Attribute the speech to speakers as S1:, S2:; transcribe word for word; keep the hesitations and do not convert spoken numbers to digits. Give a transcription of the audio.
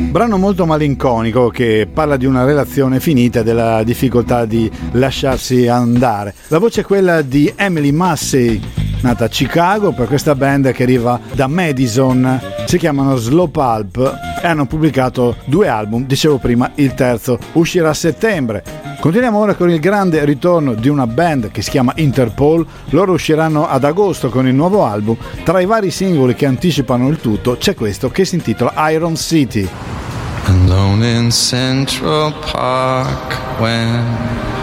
S1: Brano molto malinconico che parla di una relazione finita e della difficoltà di lasciarsi andare. La voce è quella di Emily Massey, nata a Chicago, per questa band che arriva da Madison. Si chiamano Slow Pulp e hanno pubblicato due album, dicevo prima il terzo uscirà a settembre. Continuiamo ora con il grande ritorno di una band che si chiama Interpol. Loro usciranno ad agosto con il nuovo album. Tra i vari singoli che anticipano il tutto c'è questo che si intitola Iron City.
S2: Alone in Central Park when